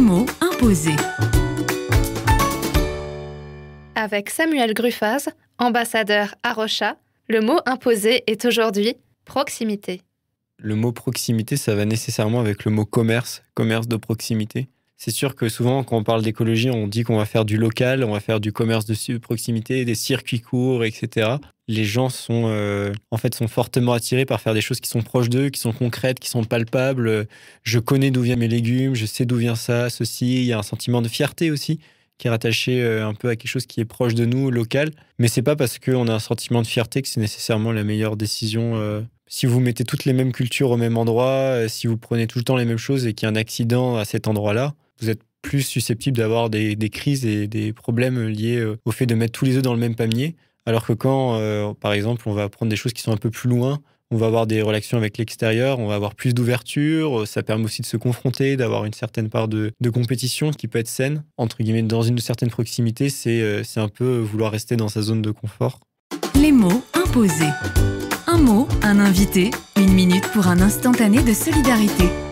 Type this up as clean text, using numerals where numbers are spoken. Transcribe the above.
mots imposés. Avec Samuel Gruffaz, ambassadeur à Rocha, le mot imposé est aujourd'hui proximité. Le mot proximité, ça va nécessairement avec le mot commerce de proximité. C'est sûr que souvent, quand on parle d'écologie, on dit qu'on va faire du local, on va faire du commerce de proximité, des circuits courts, etc. Les gens sont fortement attirés par faire des choses qui sont proches d'eux, qui sont concrètes, qui sont palpables. Je connais d'où viennent mes légumes, je sais d'où vient ça, ceci. Il y a un sentiment de fierté aussi, qui est rattaché un peu à quelque chose qui est proche de nous, local. Mais c'est pas parce qu'on a un sentiment de fierté que c'est nécessairement la meilleure décision. Si vous mettez toutes les mêmes cultures au même endroit, si vous prenez tout le temps les mêmes choses et qu'il y a un accident à cet endroit-là, vous êtes plus susceptible d'avoir des crises et des problèmes liés au fait de mettre tous les œufs dans le même panier. Alors que quand, par exemple, on va prendre des choses qui sont un peu plus loin, on va avoir des relations avec l'extérieur, on va avoir plus d'ouverture, ça permet aussi de se confronter, d'avoir une certaine part de compétition qui peut être saine. Entre guillemets, dans une certaine proximité, c'est un peu vouloir rester dans sa zone de confort. Les mots imposés. Un mot, un invité, 1 minute pour un instantané de solidarité.